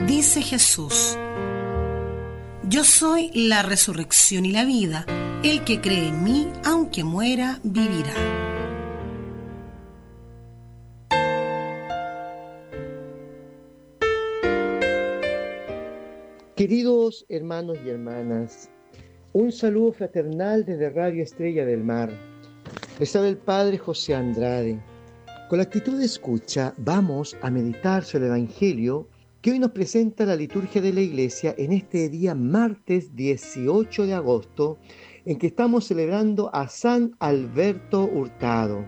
Dice Jesús: yo soy la resurrección y la vida. El que cree en mí, aunque muera, vivirá. Queridos hermanos y hermanas, un saludo fraternal desde Radio Estrella del Mar. Les habla el Padre José Andrade. Con la actitud de escucha vamos a meditar sobre el Evangelio que hoy nos presenta la liturgia de la Iglesia en este día martes 18 de agosto, en que estamos celebrando a San Alberto Hurtado.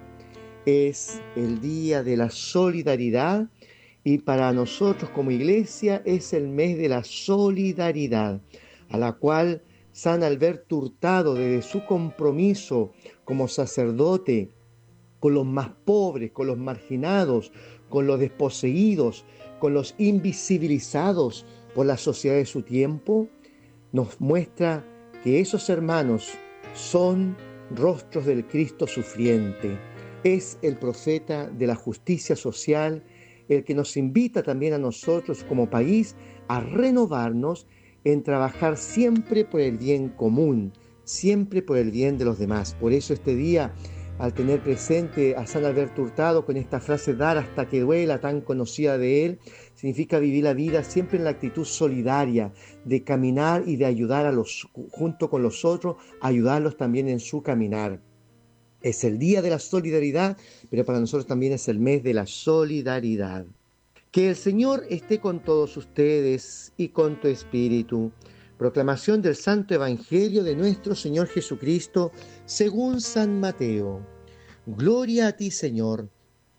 Es el día de la solidaridad y para nosotros como Iglesia es el mes de la solidaridad, a la cual San Alberto Hurtado, desde su compromiso como sacerdote con los más pobres, con los marginados, con los desposeídos, con los invisibilizados por la sociedad de su tiempo, nos muestra que esos hermanos son rostros del Cristo sufriente. Es el profeta de la justicia social, el que nos invita también a nosotros como país a renovarnos en trabajar siempre por el bien común, siempre por el bien de los demás. Por eso este día, al tener presente a San Alberto Hurtado con esta frase "dar hasta que duela", tan conocida de él, significa vivir la vida siempre en la actitud solidaria, de caminar y de ayudar junto con los otros, ayudarlos también en su caminar. Es el día de la solidaridad, pero para nosotros también es el mes de la solidaridad. Que el Señor esté con todos ustedes y con tu espíritu. Proclamación del Santo Evangelio de nuestro Señor Jesucristo según San Mateo. Gloria a ti, Señor.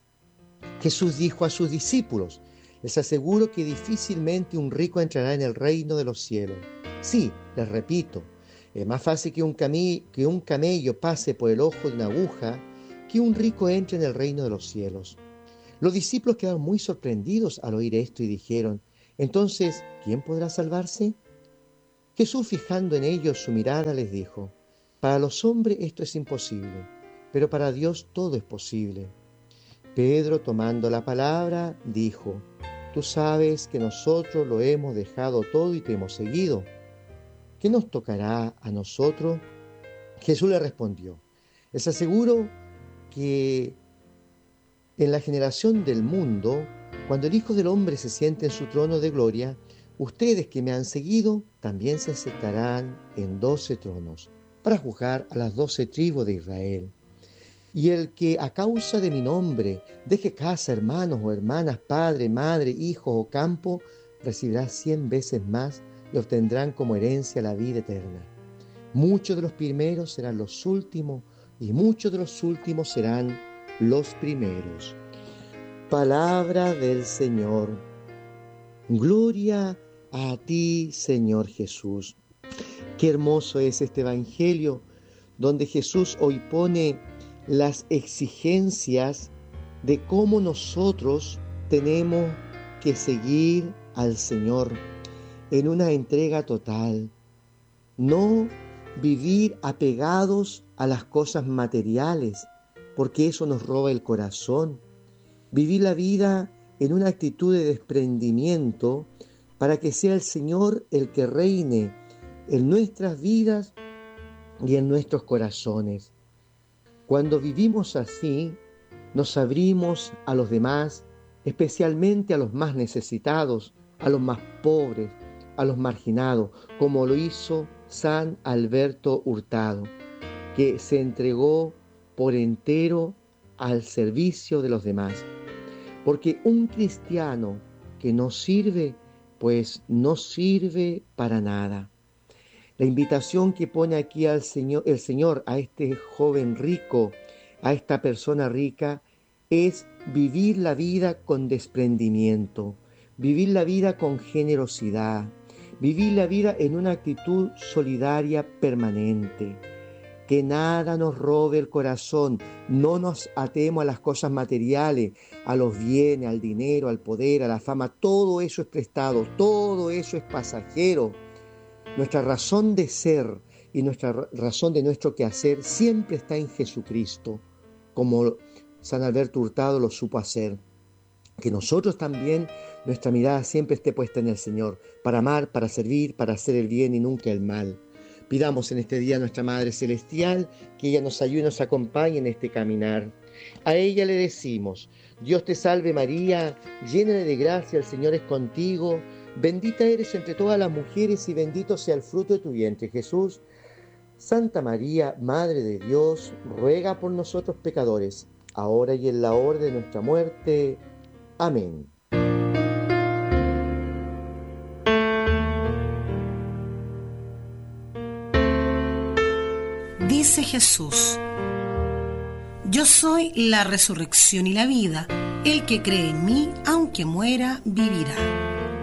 Jesús dijo a sus discípulos: les aseguro que difícilmente un rico entrará en el reino de los cielos. Sí, les repito, es más fácil que un camello pase por el ojo de una aguja que un rico entre en el reino de los cielos. Los discípulos quedaron muy sorprendidos al oír esto y dijeron: entonces, ¿quién podrá salvarse? Jesús, fijando en ellos su mirada, les dijo: para los hombres esto es imposible, pero para Dios todo es posible. Pedro, tomando la palabra, dijo: tú sabes que nosotros lo hemos dejado todo y te hemos seguido. ¿Qué nos tocará a nosotros? Jesús le respondió: les aseguro que en la generación del mundo, cuando el Hijo del Hombre se siente en su trono de gloria, ustedes que me han seguido también se sentarán en 12 tronos para juzgar a las 12 tribus de Israel. Y el que a causa de mi nombre deje casa, hermanos o hermanas, padre, madre, hijos o campo, recibirá 100 veces más y obtendrán como herencia la vida eterna. Muchos de los primeros serán los últimos y muchos de los últimos serán los primeros. Palabra del Señor. Gloria a ti, Señor Jesús. Qué hermoso es este Evangelio, donde Jesús hoy pone las exigencias de cómo nosotros tenemos que seguir al Señor en una entrega total. No vivir apegados a las cosas materiales, porque eso nos roba el corazón. Vivir la vida en una actitud de desprendimiento para que sea el Señor el que reine en nuestras vidas y en nuestros corazones. Cuando vivimos así, nos abrimos a los demás, especialmente a los más necesitados, a los más pobres, a los marginados, como lo hizo San Alberto Hurtado, que se entregó por entero al servicio de los demás. Porque un cristiano que no sirve, pues no sirve para nada. La invitación que pone aquí el Señor a este joven rico, a esta persona rica, es vivir la vida con desprendimiento, vivir la vida con generosidad, vivir la vida en una actitud solidaria permanente. Que nada nos robe el corazón, no nos atemos a las cosas materiales, a los bienes, al dinero, al poder, a la fama. Todo eso es prestado, todo eso es pasajero. Nuestra razón de ser y nuestra razón de nuestro quehacer siempre está en Jesucristo, como San Alberto Hurtado lo supo hacer. Que nosotros también, nuestra mirada siempre esté puesta en el Señor, para amar, para servir, para hacer el bien y nunca el mal. Pidamos en este día a nuestra Madre Celestial que ella nos ayude y nos acompañe en este caminar. A ella le decimos: Dios te salve María, llena de gracia, el Señor es contigo, bendita eres entre todas las mujeres y bendito sea el fruto de tu vientre, Jesús. Santa María, Madre de Dios, ruega por nosotros pecadores, ahora y en la hora de nuestra muerte. Amén. Dice Jesús: yo soy la resurrección y la vida. El que cree en mí, aunque muera, vivirá.